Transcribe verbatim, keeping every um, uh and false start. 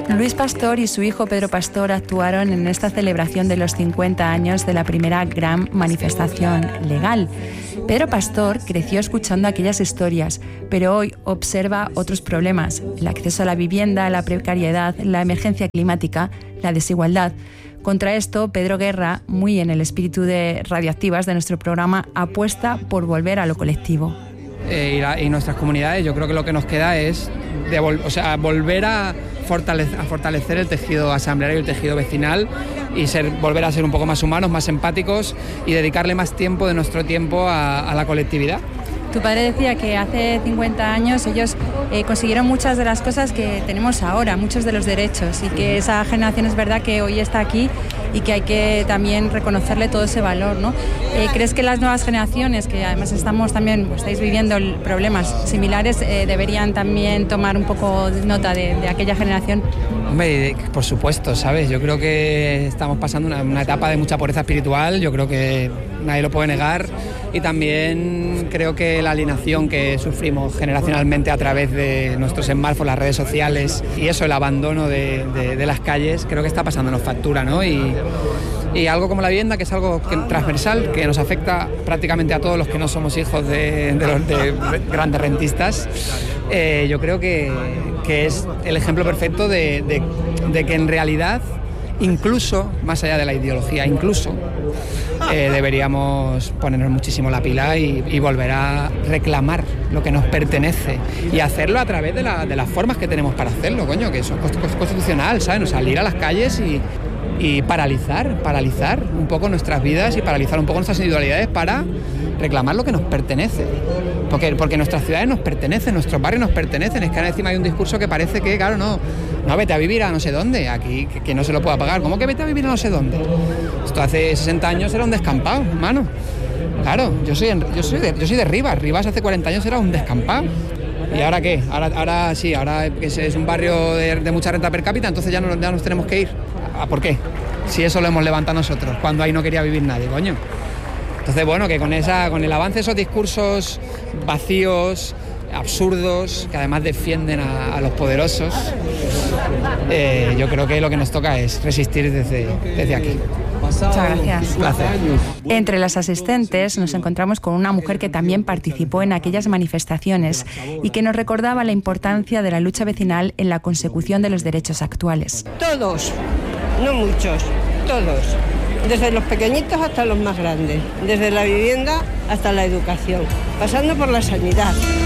Luis Pastor y su hijo Pedro Pastor actuaron en esta celebración de los cincuenta años de la primera gran manifestación legal. Pedro Pastor creció escuchando aquellas historias, pero hoy observa otros problemas: el acceso a la vivienda, la precariedad, la emergencia climática, la desigualdad. Contra esto, Pedro Guerra, muy en el espíritu de Radioactivas de nuestro programa, apuesta por volver a lo colectivo. Eh, y, la, y nuestras comunidades, yo creo que lo que nos queda es de vol- o sea, volver a fortalecer, a fortalecer el tejido asambleario y el tejido vecinal y ser, volver a ser un poco más humanos, más empáticos y dedicarle más tiempo de nuestro tiempo a, a la colectividad. Tu padre decía que hace cincuenta años ellos eh, consiguieron muchas de las cosas que tenemos ahora, muchos de los derechos, y que esa generación es verdad que hoy está aquí y que hay que también reconocerle todo ese valor, ¿no? Eh, ¿Crees que las nuevas generaciones, que además estamos también, pues, estáis viviendo problemas similares, eh, deberían también tomar un poco nota de, de aquella generación? Hombre, por supuesto, ¿sabes? Yo creo que estamos pasando una, una etapa de mucha pobreza espiritual, yo creo que nadie lo puede negar, y también creo que la alienación que sufrimos generacionalmente a través de nuestros smartphones, las redes sociales y eso, el abandono de, de, de las calles, creo que está pasándonos factura, ¿no? Y, y algo como la vivienda, que es algo que, transversal, que nos afecta prácticamente a todos los que no somos hijos de, de, los, de grandes rentistas, eh, yo creo que, que es el ejemplo perfecto de, de, de que en realidad, incluso más allá de la ideología, incluso eh, deberíamos ponernos muchísimo la pila y, y volver a reclamar lo que nos pertenece y hacerlo a través de, la, de las formas que tenemos para hacerlo, coño, que eso es constitucional, ¿sabes? No, salir a las calles y, y paralizar, paralizar un poco nuestras vidas y paralizar un poco nuestras individualidades para reclamar lo que nos pertenece. Porque, porque nuestras ciudades nos pertenecen, nuestros barrios nos pertenecen. Es que ahora encima hay un discurso que parece que, claro, no, no, vete a vivir a no sé dónde, aquí, que, que no se lo pueda pagar. ¿Cómo que vete a vivir a no sé dónde? Esto hace sesenta años era un descampado, hermano. Claro, yo soy, en, yo soy, de, yo soy de Rivas. Rivas hace cuarenta años era un descampado. ¿Y ahora qué? Ahora, ahora sí, ahora es, es un barrio de, de mucha renta per cápita, entonces ya, no, ya nos tenemos que ir. ¿A por qué? Si eso lo hemos levantado nosotros, cuando ahí no quería vivir nadie, coño. Entonces, bueno, que con, esa, con el avance de esos discursos vacíos, absurdos, que además defienden a, a los poderosos, eh, yo creo que lo que nos toca es resistir desde, desde aquí. Muchas gracias. Un placer. Entre las asistentes nos encontramos con una mujer que también participó en aquellas manifestaciones y que nos recordaba la importancia de la lucha vecinal en la consecución de los derechos actuales. Todos, no muchos, todos. Desde los pequeñitos hasta los más grandes, desde la vivienda hasta la educación, pasando por la sanidad.